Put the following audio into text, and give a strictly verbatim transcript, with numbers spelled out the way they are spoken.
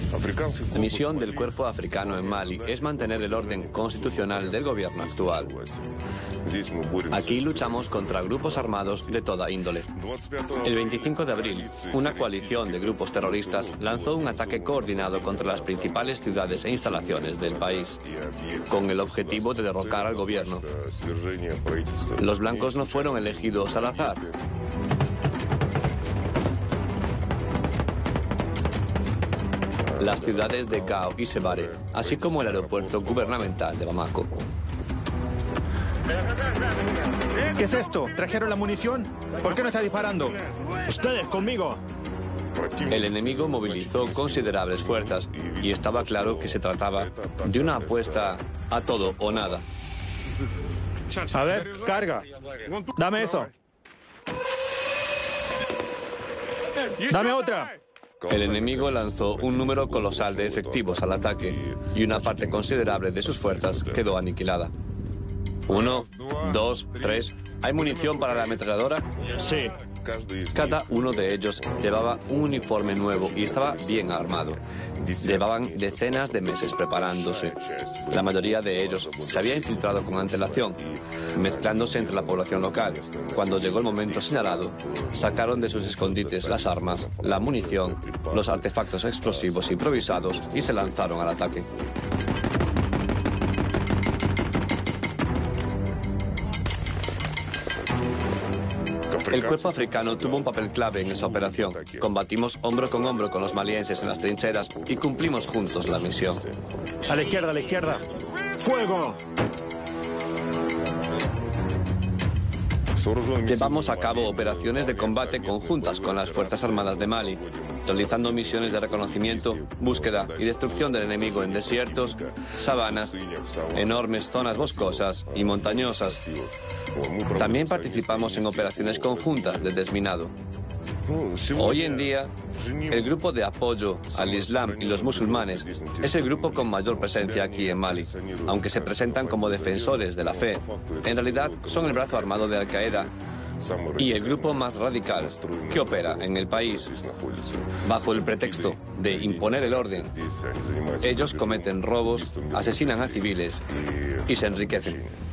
La misión del Cuerpo Africano en Mali es mantener el orden constitucional del gobierno actual. Aquí luchamos contra grupos armados de toda índole. El veinticinco de abril, una coalición de grupos terroristas lanzó un ataque coordinado contra las principales ciudades e instalaciones del país, con el objetivo de derrocar al gobierno. Los blancos no fueron elegidos al azar. Las ciudades de Gao y Sebare, así como el aeropuerto gubernamental de Bamako. ¿Qué es esto? ¿Trajeron la munición? ¿Por qué no está disparando? ¡Ustedes conmigo! El enemigo movilizó considerables fuerzas y estaba claro que se trataba de una apuesta a todo o nada. A ver, carga. Dame eso. Dame otra. El enemigo lanzó un número colosal de efectivos al ataque y una parte considerable de sus fuerzas quedó aniquilada. Uno, dos, tres. ¿Hay munición para la ametralladora? Sí. Cada uno de ellos llevaba un uniforme nuevo y estaba bien armado. Llevaban decenas de meses preparándose. La mayoría de ellos se había infiltrado con antelación, mezclándose entre la población local. Cuando llegó el momento señalado, sacaron de sus escondites las armas, la munición, los artefactos explosivos improvisados y se lanzaron al ataque. El cuerpo africano tuvo un papel clave en esa operación. Combatimos hombro con hombro con los malienses en las trincheras y cumplimos juntos la misión. A la izquierda, a la izquierda. ¡Fuego! Llevamos a cabo operaciones de combate conjuntas con las Fuerzas Armadas de Mali, realizando misiones de reconocimiento, búsqueda y destrucción del enemigo en desiertos, sabanas, enormes zonas boscosas y montañosas. También participamos en operaciones conjuntas de desminado. Hoy en día, el grupo de apoyo al Islam y los musulmanes es el grupo con mayor presencia aquí en Mali. Aunque se presentan como defensores de la fe, en realidad son el brazo armado de Al-Qaeda y el grupo más radical que opera en el país. Bajo el pretexto de imponer el orden, ellos cometen robos, asesinan a civiles y se enriquecen.